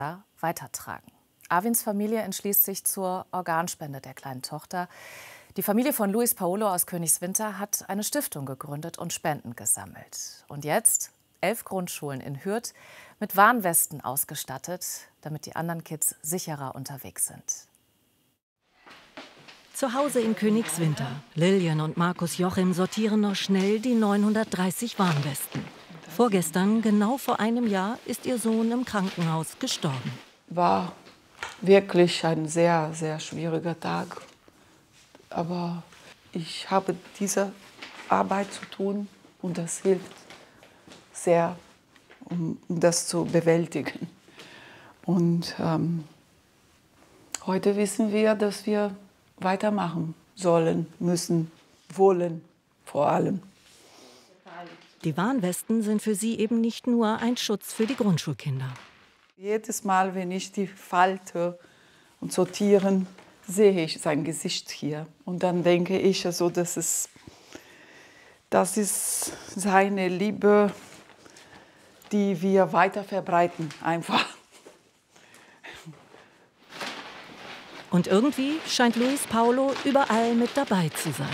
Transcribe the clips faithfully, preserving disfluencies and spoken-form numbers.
weitertragen. Arwins Familie entschließt sich zur Organspende der kleinen Tochter. Die Familie von Luis Paolo aus Königswinter hat eine Stiftung gegründet und Spenden gesammelt. Und jetzt elf Grundschulen in Hürth mit Warnwesten ausgestattet, damit die anderen Kids sicherer unterwegs sind. Zu Hause in Königswinter. Lilian und Markus Jochim sortieren noch schnell die neunhundertdreißig Warnwesten. Vorgestern, genau vor einem Jahr, ist ihr Sohn im Krankenhaus gestorben. War wirklich ein sehr, sehr schwieriger Tag. Aber ich habe diese Arbeit zu tun und das hilft sehr, um, um das zu bewältigen. Und ähm, heute wissen wir, dass wir weitermachen sollen, müssen, wollen vor allem. Die Warnwesten sind für sie eben nicht nur ein Schutz für die Grundschulkinder. Jedes Mal, wenn ich die falte und sortieren, sehe ich sein Gesicht hier. Und dann denke ich, also, das ist, das ist seine Liebe, die wir weiter verbreiten, einfach. Und irgendwie scheint Luis Paolo überall mit dabei zu sein.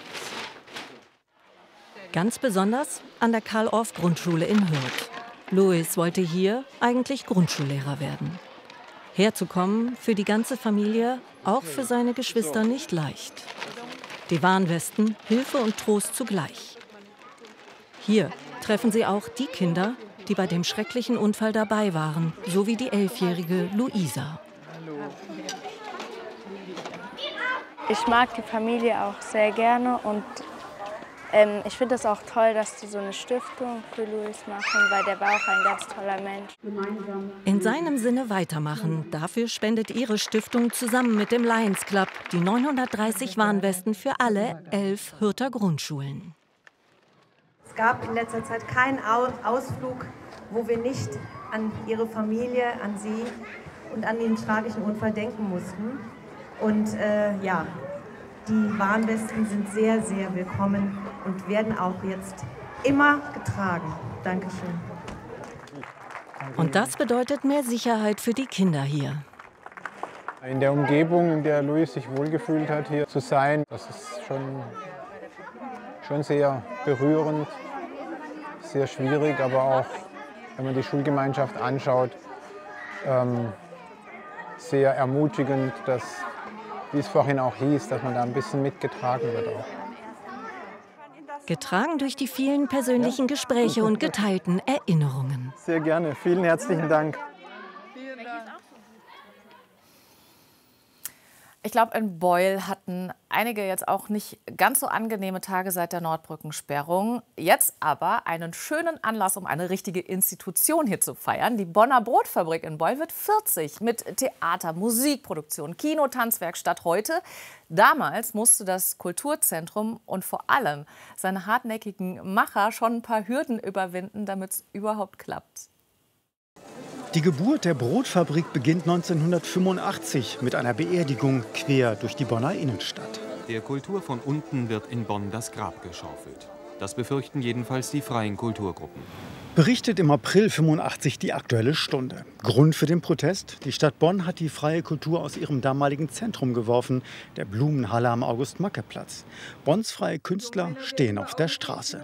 Ganz besonders an der Karl-Orff-Grundschule in Hürth. Luis wollte hier eigentlich Grundschullehrer werden. Herzukommen für die ganze Familie, auch für seine Geschwister nicht leicht. Die Warnwesten, Hilfe und Trost zugleich. Hier treffen sie auch die Kinder, die bei dem schrecklichen Unfall dabei waren, so wie die elfjährige Luisa. Ich mag die Familie auch sehr gerne und ähm, ich finde es auch toll, dass die so eine Stiftung für Luis machen, weil der war auch ein ganz toller Mensch. In seinem Sinne weitermachen. Dafür spendet ihre Stiftung zusammen mit dem Lions Club die neunhundertdreißig Warnwesten für alle elf Hürther Grundschulen. Es gab in letzter Zeit keinen Ausflug, wo wir nicht an ihre Familie, an sie und an den tragischen Unfall denken mussten. Und äh, ja, die Warnwesten sind sehr, sehr willkommen und werden auch jetzt immer getragen. Dankeschön. Und das bedeutet mehr Sicherheit für die Kinder hier. In der Umgebung, in der Luis sich wohlgefühlt hat, hier zu sein, das ist schon, schon sehr berührend, sehr schwierig, aber auch, wenn man die Schulgemeinschaft anschaut, ähm, sehr ermutigend, dass, wie es vorhin auch hieß, dass man da ein bisschen mitgetragen wird auch. Getragen durch die vielen persönlichen Gespräche und geteilten Erinnerungen. Sehr gerne. Vielen herzlichen Dank. Ich glaube, in Beul hatten einige jetzt auch nicht ganz so angenehme Tage seit der Nordbrückensperrung. Jetzt aber einen schönen Anlass, um eine richtige Institution hier zu feiern. Die Bonner Brotfabrik in Beul wird vierzig mit Theater, Musikproduktion, Kino, Tanzwerkstatt heute. Damals musste das Kulturzentrum und vor allem seine hartnäckigen Macher schon ein paar Hürden überwinden, damit es überhaupt klappt. Die Geburt der Brotfabrik beginnt neunzehnhundertfünfundachtzig mit einer Beerdigung quer durch die Bonner Innenstadt. Der Kultur von unten wird in Bonn das Grab geschaufelt. Das befürchten jedenfalls die freien Kulturgruppen. Berichtet im April fünfundachtzig die Aktuelle Stunde. Grund für den Protest? Die Stadt Bonn hat die freie Kultur aus ihrem damaligen Zentrum geworfen, der Blumenhalle am August-Macke-Platz. Bonns freie Künstler stehen auf der Straße.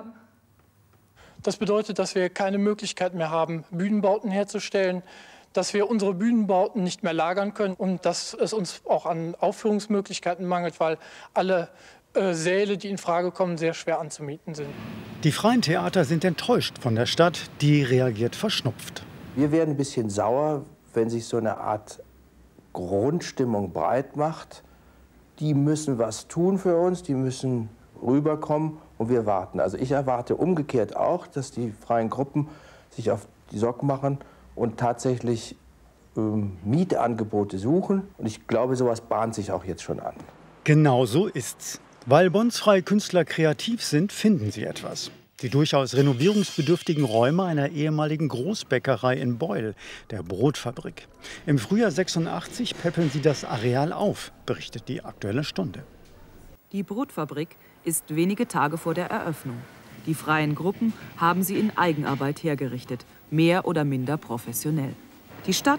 Das bedeutet, dass wir keine Möglichkeit mehr haben, Bühnenbauten herzustellen, dass wir unsere Bühnenbauten nicht mehr lagern können und dass es uns auch an Aufführungsmöglichkeiten mangelt, weil alle äh, Säle, die in Frage kommen, sehr schwer anzumieten sind. Die freien Theater sind enttäuscht von der Stadt, die reagiert verschnupft. Wir werden ein bisschen sauer, wenn sich so eine Art Grundstimmung breit macht. Die müssen was tun für uns, die müssen rüberkommen und wir warten. Also ich erwarte umgekehrt auch, dass die freien Gruppen sich auf die Socken machen und tatsächlich ähm, Mietangebote suchen. Und ich glaube, sowas bahnt sich auch jetzt schon an. Genau so ist's. Weil Bonns freie Künstler kreativ sind, finden sie etwas. Die durchaus renovierungsbedürftigen Räume einer ehemaligen Großbäckerei in Beul, der Brotfabrik. Im Frühjahr sechsundachtzig peppeln sie das Areal auf, berichtet die Aktuelle Stunde. Die Brotfabrik ist wenige Tage vor der Eröffnung. Die freien Gruppen haben sie in Eigenarbeit hergerichtet, mehr oder minder professionell. Die Stadt